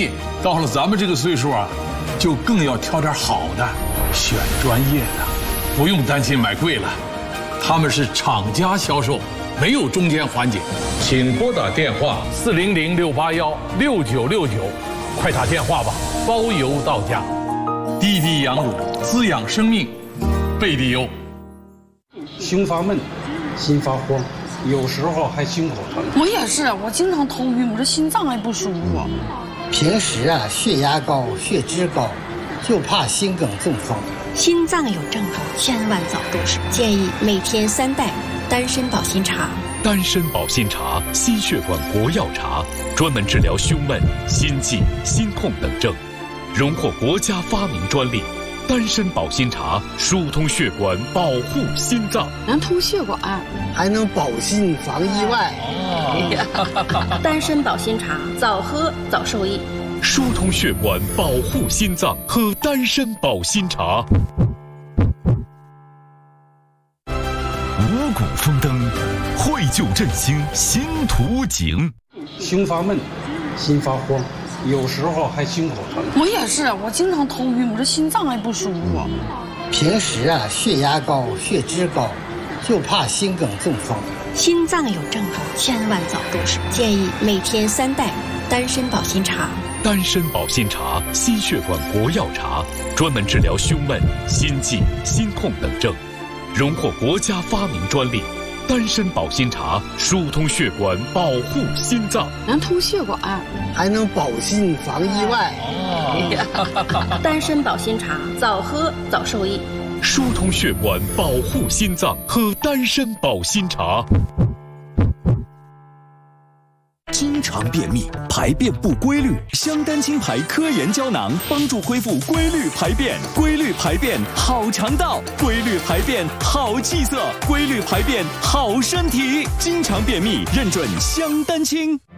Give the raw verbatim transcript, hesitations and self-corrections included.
业，到了咱们这个岁数啊，就更要挑点好的，选专业的，不用担心买贵了。他们是厂家销售，没有中间环节。请拨打电话四零零六八幺六九六九，快打电话吧，包邮到家。滴滴羊乳滋养生命，贝蒂优。 胸发闷，心发慌，有时候还心口疼。 我也是，我经常头晕，我这心脏也不舒服。 平时啊，血压高、血脂高，就怕心梗中风。 心脏有症状，千万早重视。建议每天三袋丹参保心茶。 丹参保心茶，心血管国药茶，专门治疗胸闷、心悸、心痛等症，荣获国家发明专利。丹参保心茶疏通血管，保护心脏， 能通血管， 还能保心防意外。 哦、丹参保心茶，早喝早受益。 疏通血管，保护心脏，喝丹参保心茶。 五谷丰登，绘就振兴新图景。 胸发闷，心发慌，有时候还心口疼。 我也是，我经常头晕，我这心脏也不舒服。 平时啊，血压高、血脂高，就怕心梗中风。 心脏有症状，千万早重视。建议每天三袋丹参保心茶。 丹参保心茶，心血管国药茶，专门治疗胸闷、心悸、心痛等症，荣获国家发明专利。丹参保心茶疏通血管，保护心脏， 能通血管， 还能保心防意外。 哦、丹参保心茶，早喝早受益。 疏通血管，保护心脏，喝丹参保心茶。 经常便秘，排便不规律，香丹清排科研胶囊帮助恢复规律排便，规律排便好肠道，规律排便好气色，规律排便好身体。经常便秘认准香丹清。